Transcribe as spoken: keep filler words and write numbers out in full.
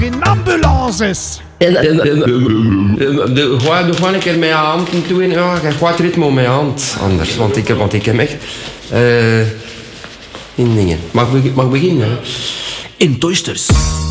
In ambulances. En, en, en, de, gewoon nog wel een keer met je hand toe. Ja, je gaat ritme op mijn hand anders. Want ik, want ik heb echt... Uh, in dingen. Mag ik mag beginnen? In Toysters.